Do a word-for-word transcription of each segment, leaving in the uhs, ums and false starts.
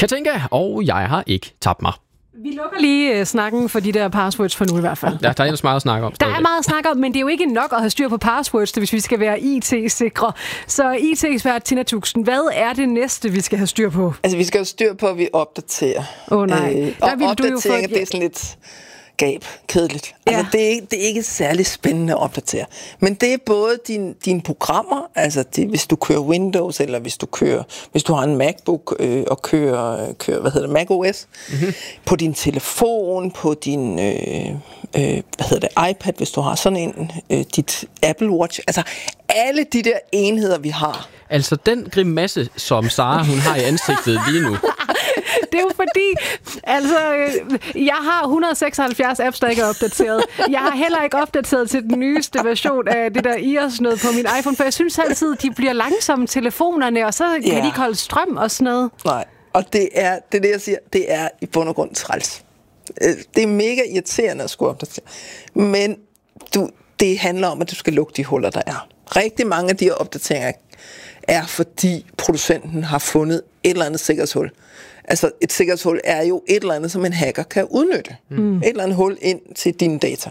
Katinka, og jeg har ikke tabt mig. Vi lukker lige uh, snakken for de der passwords for nu i hvert fald. Ja, der er ellers meget at snakke om. Der er meget at snakke om, men det er jo ikke nok at have styr på passwords, hvis vi skal være I T-sikre. Så I T-ekspert Tina Tuxen, hvad er det næste, vi skal have styr på? Altså, vi skal jo styr på, at vi opdaterer. Åh oh, nej. Øh, og opdatering, det er sådan lidt gab, kedeligt. Ja. Altså, det er, ikke, det er ikke særlig spændende at opdatere. Men det er både din, dine programmer, altså det, hvis du kører Windows, eller hvis du kører, hvis du har en MacBook øh, og kører, kører, hvad hedder det, macOS, mm-hmm. på din telefon, på din, øh, øh, hvad hedder det, iPad, hvis du har sådan en, øh, dit Apple Watch, altså alle de der enheder, vi har. Altså den grimasse, som Sara, hun har i ansigtet lige nu. Det er jo fordi, altså, jeg har et hundrede og seksoghalvfjerds apps, der ikke er opdateret. Jeg har heller ikke opdateret til den nyeste version af det der I O S noget på min iPhone, for jeg synes altid, de bliver langsomme telefonerne, og så kan yeah. de ikke holde strøm og sådan noget. Nej, og det er det, er det jeg siger, det er i bund og grund træls. Det er mega irriterende at skulle opdatere. Men du, det handler om, at du skal lukke de huller, der er. Rigtig mange af de her opdateringer er, fordi producenten har fundet et eller andet sikkerhedshul. Altså, et sikkerhedshul er jo et eller andet, som en hacker kan udnytte. Mm. Et eller andet hul ind til dine data.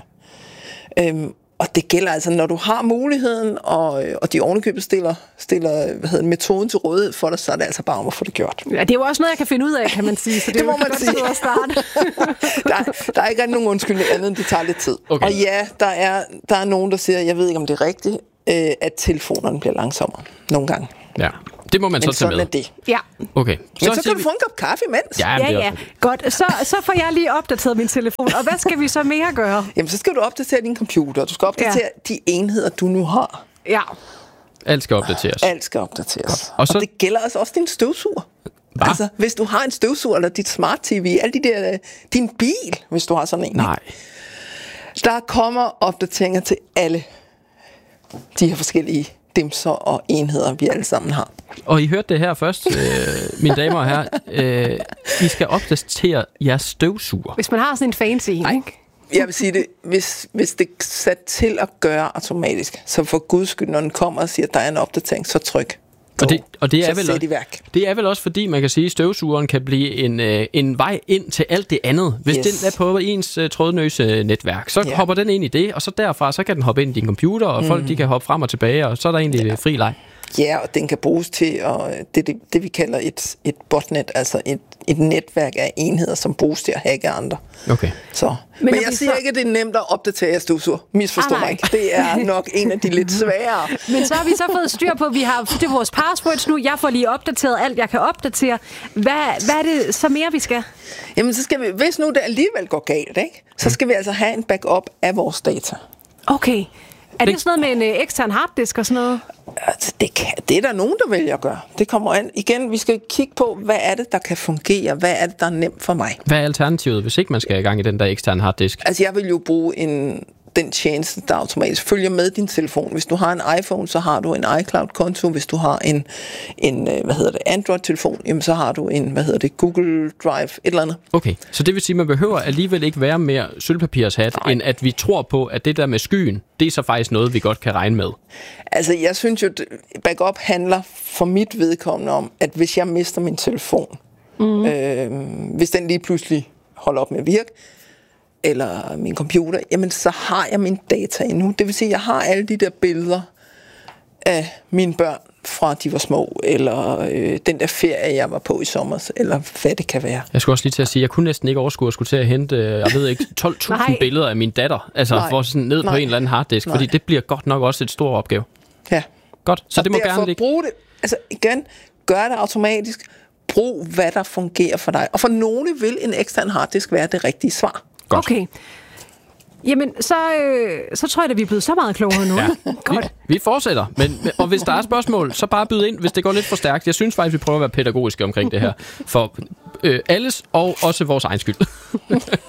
Øhm, og det gælder altså, når du har muligheden, og, og de ovenikøbet stiller, stiller hvad hedder, metoden til rådighed for dig, så er det altså bare om at få det gjort. Ja, det er jo også noget, jeg kan finde ud af, kan man sige. Så det, det må man godt sige. At starte. der, der er ikke nogen undskyldning andet, end det tager lidt tid. Okay. Og ja, der er, der er nogen, der siger, jeg ved ikke, om det er rigtigt, øh, at telefonerne bliver langsommere nogle gange. Ja. Det må man men så tage med. Men sådan er det. Ja. Okay. Så men så kan vi... du få en kop kaffe imens. Ja, ja, ja. Godt. Så, så får jeg lige opdateret min telefon. Og hvad skal vi så mere gøre? Jamen, så skal du opdatere din computer. Du skal opdatere ja. de enheder, du nu har. Ja. Alt skal opdateres. Alt skal opdateres. Og, så... og det gælder altså også din støvsuger. Hva? Altså, hvis du har en støvsuger, eller dit smart-T V, alle de der, din bil, hvis du har sådan en. Nej. Der kommer opdateringer til alle de her forskellige dimser og enheder, vi alle sammen har. Og I hørte det her først, øh, mine damer og herrer. Øh, I skal opdatere jeres støvsuger. Hvis man har sådan en fancy en, ikke? Jeg vil sige det, hvis, hvis det er sat til at gøre automatisk, så for guds skyld, når den kommer og siger, at der er en opdatering, så tryk. Og det, og det er vel også, det er vel også fordi, man kan sige, at støvsugeren kan blive en, øh, en vej ind til alt det andet. Hvis yes. den er på ens uh, trådløse netværk, så yeah. hopper den ind i det, og så derfra, så kan den hoppe ind i din computer, og mm. folk de kan hoppe frem og tilbage, og så er der egentlig yeah. fri leg. Ja, og den kan bruges til at, det, det, det vi kalder et, et botnet, altså et, et netværk af enheder, som bruges til at hacke andre. Okay. Så. Men, Men jeg, jeg siger så... ikke, at det er nemt at opdatere støvsuger. Misforstå ah, mig ikke. Det er nok en af de lidt svære. Men så har vi så fået styr på, at vi har det er vores passwords nu. Jeg får lige opdateret alt, jeg kan opdatere. Hvad, hvad er det så mere, vi skal? Jamen, så skal vi, hvis nu det alligevel går galt, ikke, så skal vi altså have en backup af vores data. Okay. Er det, det sådan noget med en øh, ekstern harddisk og sådan noget? Altså, det, kan, det er der nogen, der vælger at gøre. Det kommer an. Igen, vi skal kigge på, hvad er det, der kan fungere? Hvad er det, der er nemt for mig? Hvad er alternativet, hvis ikke man skal i gang i den der eksterne harddisk? Altså, jeg vil jo bruge en, den tjeneste, der automatisk følger med din telefon. Hvis du har en iPhone, så har du en iCloud-konto. Hvis du har en, en hvad hedder det, Android-telefon, jamen, så har du en, hvad hedder det, Google Drive, et eller andet. Okay, så det vil sige, at man behøver alligevel ikke være mere sølvpapirshat, Nej. end at vi tror på, at det der med skyen, det er så faktisk noget, vi godt kan regne med. Altså, jeg synes jo, at backup handler for mit vedkommende om, at hvis jeg mister min telefon, mm. øh, hvis den lige pludselig holder op med at virke, eller min computer, jamen så har jeg min data endnu. Det vil sige, at jeg har alle de der billeder af mine børn fra de var små, eller øh, den der ferie, jeg var på i sommer, eller hvad det kan være. Jeg skulle også lige til at sige, at jeg kunne næsten ikke overskue at skulle til at hente, jeg ved ikke, tolv tusind billeder af min datter, altså Nej. for sådan ned Nej. på en eller anden harddisk, Nej. fordi det bliver godt nok også et stort opgave. Ja. Godt, så og det må gerne ligge. Brug det, altså igen, gør det automatisk, brug hvad der fungerer for dig. Og for nogle vil en ekstern harddisk være det rigtige svar. Godt. Okay. Jamen, så, øh, så tror jeg, at vi er blevet så meget klogere nu. Ja. Godt. Vi, vi fortsætter, men, og hvis der er spørgsmål, så bare byd ind, hvis det går lidt for stærkt. Jeg synes faktisk, vi prøver at være pædagogiske omkring det her. For øh, alles og også vores egen skyld.